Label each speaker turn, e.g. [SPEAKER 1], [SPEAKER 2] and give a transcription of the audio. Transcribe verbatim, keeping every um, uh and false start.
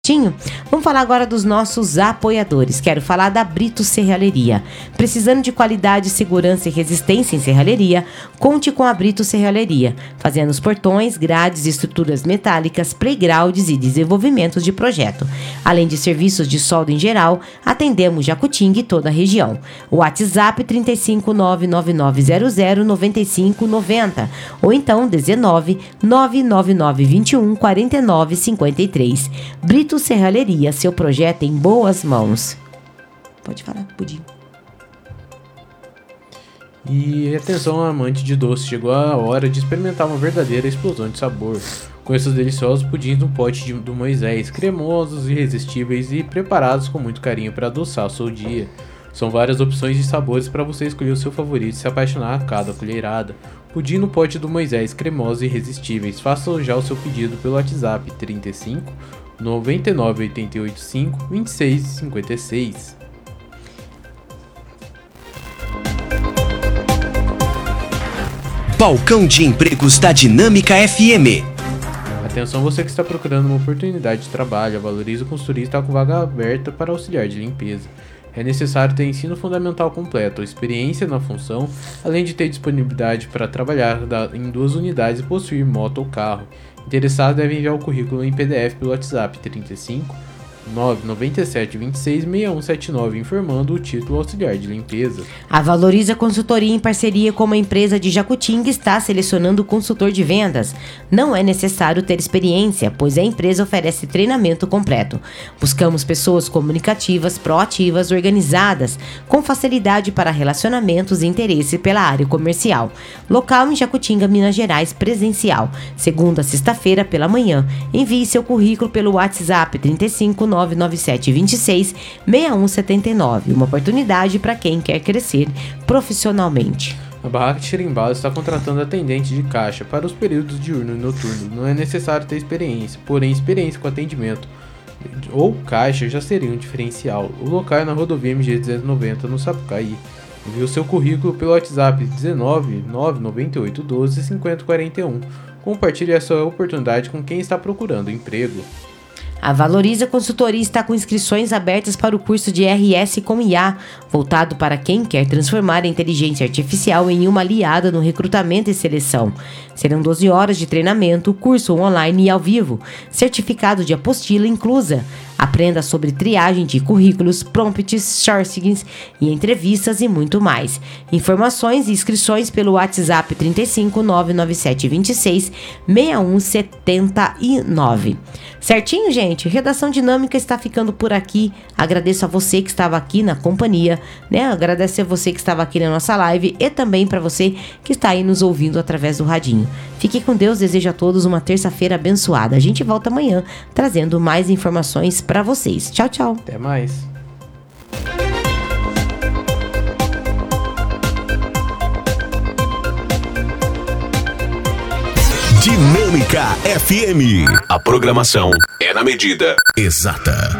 [SPEAKER 1] Vamos falar agora dos nossos apoiadores. Quero falar da Brito Serralheria. Precisando de qualidade, segurança e resistência em serralheria? Conte com a Brito Serralheria, fazendo os portões, grades, estruturas metálicas, playgrounds e desenvolvimentos de projeto. Além de serviços de solda em geral, atendemos Jacutinga e toda a região. O WhatsApp trinta e cinco, nove nove nove zero zero, nove cinco nove zero ou então dezenove, nove nove nove vinte e um, quarenta e nove cinquenta e três. Brito Serralheria, seu projeto em boas mãos. Pode falar, Pudim.
[SPEAKER 2] E atenção, amante de doce, chegou a hora de experimentar uma verdadeira explosão de sabor. Conheça os deliciosos pudins no pote de, do Moisés, cremosos, irresistíveis e preparados com muito carinho para adoçar o seu dia. São várias opções de sabores para você escolher o seu favorito e se apaixonar a cada colherada. Pudim no pote do Moisés, cremosos e irresistíveis. Faça já o seu pedido pelo WhatsApp trinta e cinco, noventa e nove, oitenta e oito, cinco, vinte e seis, cinquenta e seis.
[SPEAKER 3] Balcão de Empregos da Dinâmica F M.
[SPEAKER 2] Atenção, você que está procurando uma oportunidade de trabalho, a Valoriza Consultoria está com vaga aberta para auxiliar de limpeza. É necessário ter ensino fundamental completo, experiência na função, além de ter disponibilidade para trabalhar em duas unidades e possuir moto ou carro. Interessado deve enviar o currículo em P D F pelo WhatsApp trinta e cinco, nove nove sete, vinte e seis, seis um sete nove, informando o título auxiliar de limpeza.
[SPEAKER 1] A Valoriza Consultoria, em parceria com uma empresa de Jacutinga, está selecionando consultor de vendas. Não é necessário ter experiência, pois a empresa oferece treinamento completo. Buscamos pessoas comunicativas, proativas, organizadas, com facilidade para relacionamentos e interesse pela área comercial. Local em Jacutinga, Minas Gerais, presencial. Segunda a sexta-feira pela manhã. Envie seu currículo pelo WhatsApp trinta e cinco, nove nove sete, vinte e seis, seis um sete nove. Uma oportunidade para quem quer crescer profissionalmente.
[SPEAKER 2] A Barraca de Xerimbala está contratando atendente de caixa para os períodos diurno e noturno. Não é necessário ter experiência, porém experiência com atendimento ou caixa já seria um diferencial. O local é na rodovia M G duzentos e noventa, no Sapucaí. Envie o seu currículo pelo WhatsApp dezenove, nove nove oito, doze, cinquenta, quarenta e um. Compartilhe essa oportunidade com quem está procurando emprego.
[SPEAKER 1] A Valoriza Consultoria está com inscrições abertas para o curso de R S com I A, voltado para quem quer transformar a inteligência artificial em uma aliada no recrutamento e seleção. Serão doze horas de treinamento, curso online e ao vivo, certificado de apostila inclusa. Aprenda sobre triagem de currículos, prompts, sourcings e entrevistas e muito mais. Informações e inscrições pelo WhatsApp trinta e cinco, nove nove sete, vinte e seis, seis um sete nove. Certinho, gente? Redação Dinâmica está ficando por aqui. Agradeço a você que estava aqui na companhia, né? Agradeço a você que estava aqui na nossa live e também para você que está aí nos ouvindo através do radinho. Fique com Deus, desejo a todos uma terça-feira abençoada. A gente volta amanhã trazendo mais informações para vocês. Tchau, tchau.
[SPEAKER 2] Até mais.
[SPEAKER 3] Dinâmica F M. A programação é na medida exata.